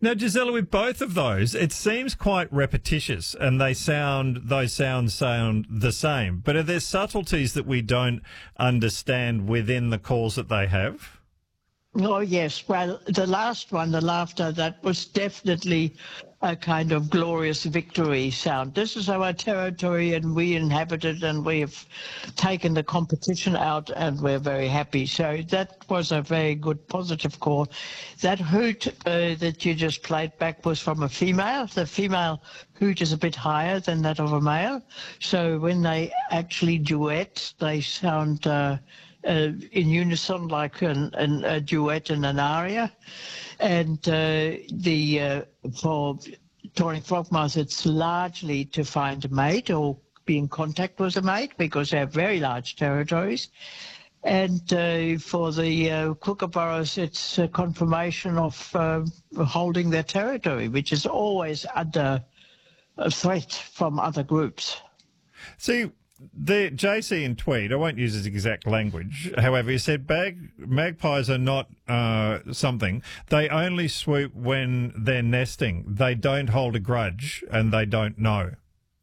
Now, Gisela, with both of those, it seems quite repetitious, and those sounds sound the same. But are there subtleties that we don't understand within the calls that they have? Oh, yes. Well, the last one, the laughter, that was definitely a kind of glorious victory sound. This is our territory and we inhabit it and we have taken the competition out and we're very happy. So that was a very good positive call. That hoot that you just played back was from a female. The female hoot is a bit higher than that of a male. So when they actually duet, they sound in unison, like a duet in an aria. And for Tawny Frogmouth, it's largely to find a mate or be in contact with a mate because they have very large territories. And for the kookaburras, it's a confirmation of holding their territory, which is always under a threat from other groups. See, the JC in Tweed, I won't use his exact language. However, he said magpies are not something. They only swoop when they're nesting. They don't hold a grudge and they don't know.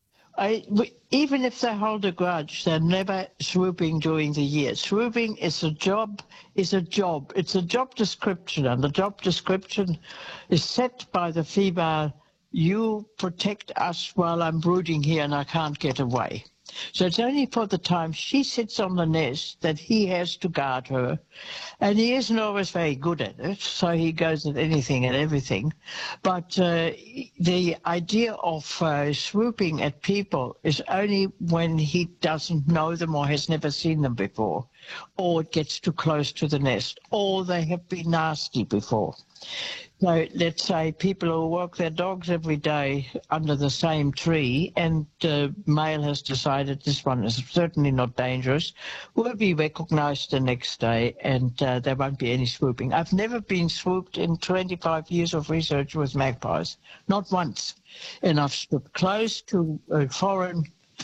Even if they hold a grudge, they're never swooping during the year. Swooping is a job. It's a job description, and the job description is set by the female. You protect us while I'm brooding here and I can't get away. So it's only for the time she sits on the nest that he has to guard her. And he isn't always very good at it, so he goes at anything and everything. But the idea of swooping at people is only when he doesn't know them or has never seen them before, or it gets too close to the nest, or they have been nasty before. So let's say people who walk their dogs every day under the same tree and the male has decided this one is certainly not dangerous, will be recognized the next day and there won't be any swooping. I've never been swooped in 25 years of research with magpies, not once. And I've stood close to foreign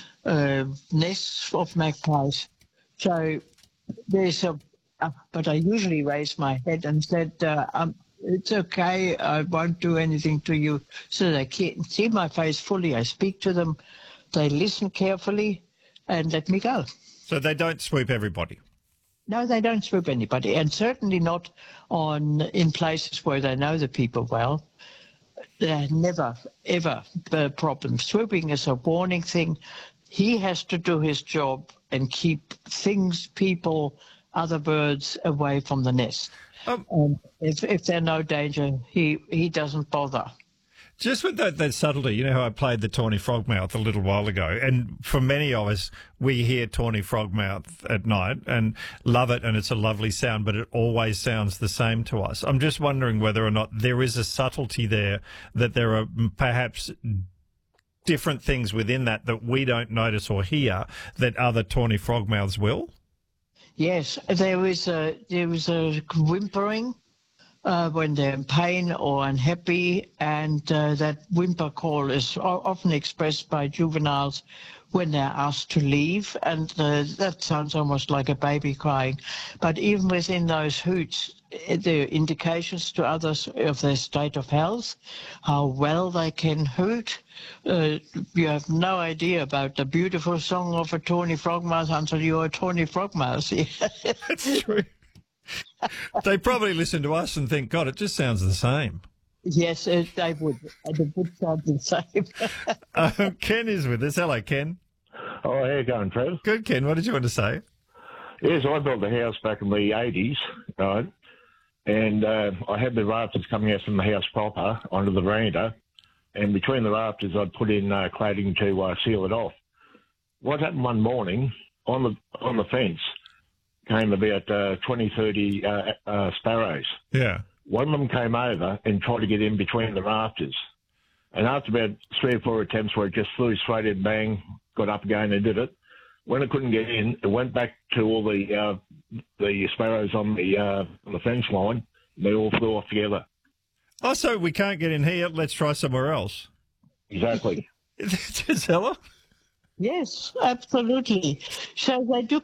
nests of magpies. So there's but I usually raise my head and said, it's okay, I won't do anything to you. So they can't see my face fully. I speak to them, they listen carefully and let me go. So they don't swoop everybody? No, they don't swoop anybody, and certainly not in places where they know the people well. There never, ever a problem. Swooping is a warning thing. He has to do his job and keep things, people, other birds away from the nest. If there's no danger, he doesn't bother. Just with that subtlety, you know how I played the tawny frogmouth a little while ago, and for many of us, we hear tawny frogmouth at night and love it, and it's a lovely sound, but it always sounds the same to us. I'm just wondering whether or not there is a subtlety there, that there are perhaps different things within that we don't notice or hear that other tawny frogmouths will. Yes, there was a whimpering when they're in pain or unhappy, and that whimper call is often expressed by juveniles when they're asked to leave, and that sounds almost like a baby crying. But even within those hoots, there are indications to others of their state of health, how well they can hoot. You have no idea about the beautiful song of a tawny frogmouth until you're a tawny frogmouth. That's true. They probably listen to us and think, God, it just sounds the same. Yes, they would. It would sound the same. Ken is with us. Hello, Ken. Oh, how you going, Trev? Good, Ken. What did you want to say? Yes, I built a house back in the 80s, right? And I had the rafters coming out from the house proper onto the veranda. And between the rafters, I'd put in cladding to seal it off. What happened one morning, on the fence, came about 20, 30 sparrows. Yeah. One of them came over and tried to get in between the rafters. And after about 3 or 4 attempts where it just flew straight in, bang, got up again and did it. When it couldn't get in, it went back to all the sparrows on the fence line. And they all flew off together. Oh, so we can't get in here. Let's try somewhere else. Exactly. Gisela? Yes, absolutely. So they do